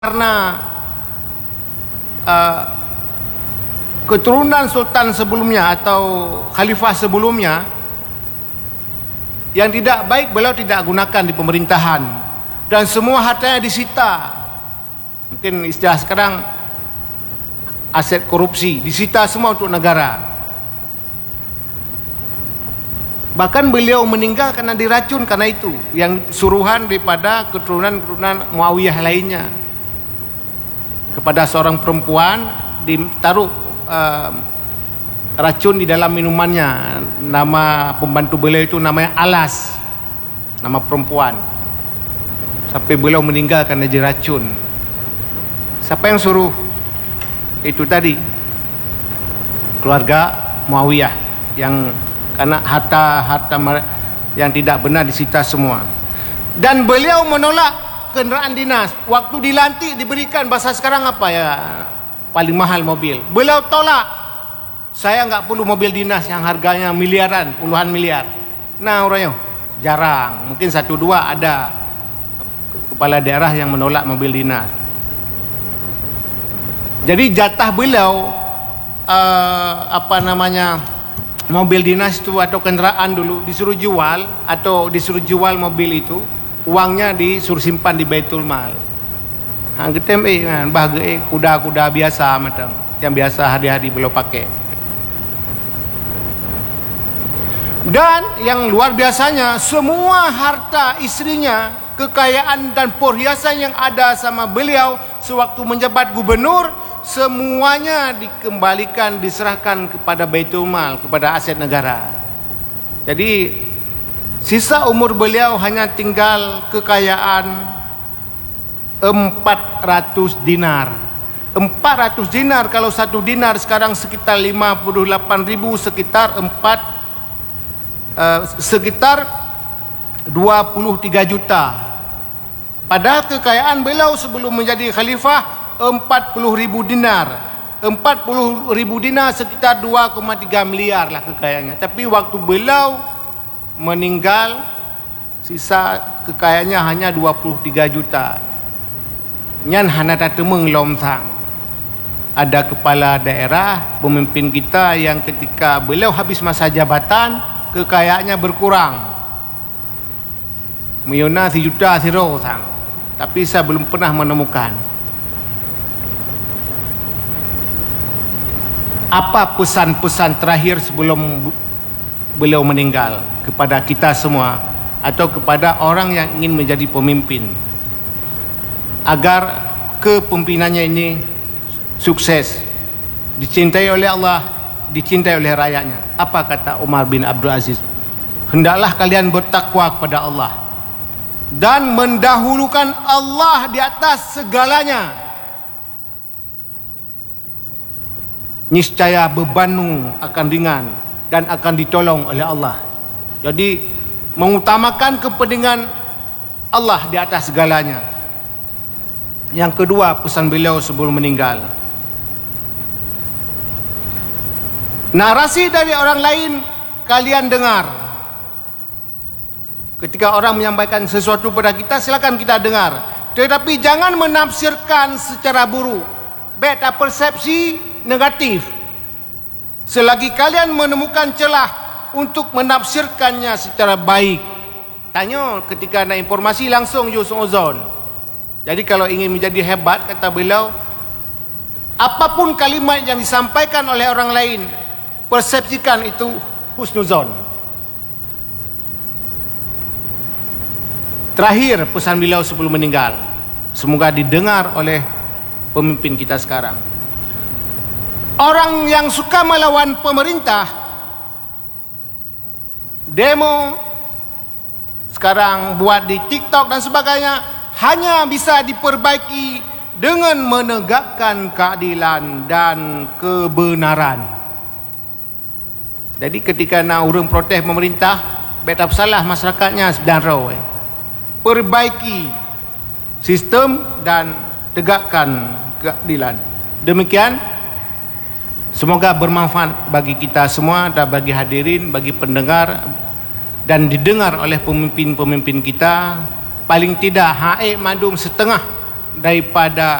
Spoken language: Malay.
karena keturunan sultan sebelumnya atau khalifah sebelumnya yang tidak baik beliau tidak gunakan di pemerintahan dan semua hartanya disita. Mungkin istilah sekarang aset korupsi, disita semua untuk negara. Bahkan beliau meninggal karena diracun karena itu, yang suruhan daripada keturunan Muawiyah lainnya. Kepada seorang perempuan ditaruh racun di dalam minumannya. Nama pembantu beliau itu namanya Alas, nama perempuan. Sampai beliau meninggal karena diracun. Siapa yang suruh? Itu tadi keluarga Muawiyah, yang karena harta yang tidak benar disita semua. Dan beliau menolak kenderaan dinas. Waktu dilantik diberikan, bahasa sekarang apa ya, paling mahal mobil. Beliau tolak. Saya nggak perlu mobil dinas yang harganya miliaran, puluhan miliar. Nah orangnya jarang, mungkin 1-2 ada kepala daerah yang menolak mobil dinas. Jadi jatah beliau mobil dinas itu atau kendaraan dulu disuruh jual, atau disuruh jual mobil itu, uangnya disuruh simpan di Baitul Mal. Getem kan bahagia kuda-kuda biasa macam yang biasa hari-hari beliau pakai. Dan yang luar biasanya, semua harta istrinya, kekayaan dan perhiasan yang ada sama beliau sewaktu menjabat gubernur, semuanya dikembalikan, diserahkan kepada Baitul Mal, kepada aset negara. Jadi sisa umur beliau hanya tinggal kekayaan 400 dinar. 400 dinar, kalau 1 dinar sekarang sekitar 58.000, sekitar 23 juta. Padahal kekayaan beliau sebelum menjadi khalifah 40.000 dinar. 40.000 dinar sekitar 2,3 miliar lah kekayaannya. Tapi waktu beliau meninggal, sisa kekayaannya hanya 23 juta. Nyan hana tatemeng lomsang. Ada kepala daerah, pemimpin kita yang ketika beliau habis masa jabatan, kekayaannya berkurang. Meyona 1 juta zero sang. Tapi saya belum pernah menemukan. Apa pesan-pesan terakhir sebelum beliau meninggal kepada kita semua atau kepada orang yang ingin menjadi pemimpin agar kepemimpinannya ini sukses, dicintai oleh Allah, dicintai oleh rakyatnya? Apa kata Umar bin Abdul Aziz? Hendaklah kalian bertakwa kepada Allah dan mendahulukan Allah di atas segalanya. Niscaya bebanmu akan ringan dan akan ditolong oleh Allah. Jadi mengutamakan kepentingan Allah di atas segalanya. Yang kedua, pesan beliau sebelum meninggal, narasi dari orang lain kalian dengar. Ketika orang menyampaikan sesuatu pada kita, silakan kita dengar, tetapi jangan menafsirkan secara buruk, beda persepsi negatif. Selagi kalian menemukan celah untuk menafsirkannya secara baik, tanya ketika ada informasi langsung husnuzon. Jadi kalau ingin menjadi hebat, kata beliau, apapun kalimat yang disampaikan oleh orang lain, persepsikan itu husnuzon. Terakhir pesan beliau sebelum meninggal, semoga didengar oleh pemimpin kita sekarang. Orang yang suka melawan pemerintah, demo sekarang buat di TikTok dan sebagainya, hanya bisa diperbaiki dengan menegakkan keadilan dan kebenaran. Jadi ketika nak urung protes pemerintah, beta salah masyarakatnya sebenarnya. Perbaiki sistem dan tegakkan keadilan. Demikian, semoga bermanfaat bagi kita semua dan bagi hadirin, bagi pendengar, dan didengar oleh pemimpin-pemimpin kita. Paling tidak hae madum setengah daripada